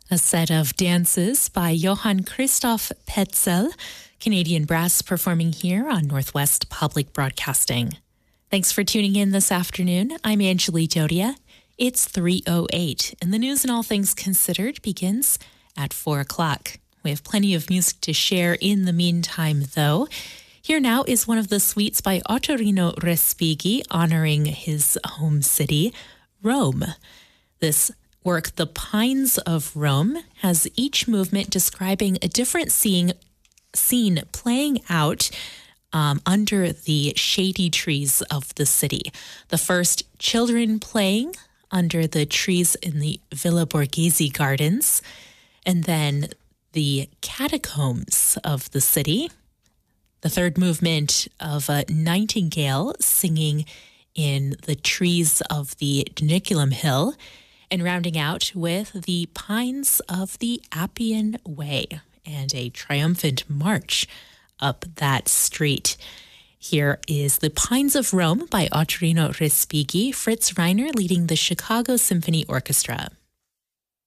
A set of dances by Johann Christoph Petzel, Canadian brass performing here on Northwest Public Broadcasting. Thanks for tuning in this afternoon. I'm Angelique Dodia. It's 3:08, and the news and all things considered begins at 4 o'clock. We have plenty of music to share in the meantime, though. Here now is one of the suites by Ottorino Respighi honoring his home city, Rome. This work, The Pines of Rome, has each movement describing a different scene playing out under the shady trees of the city. The first, children playing under the trees in the Villa Borghese gardens, and then the catacombs of the city. The third movement of a nightingale singing in the trees of the Janiculum Hill, and rounding out with the Pines of the Appian Way and a triumphant march up that street. Here is The Pines of Rome by Ottorino Respighi, Fritz Reiner leading the Chicago Symphony Orchestra.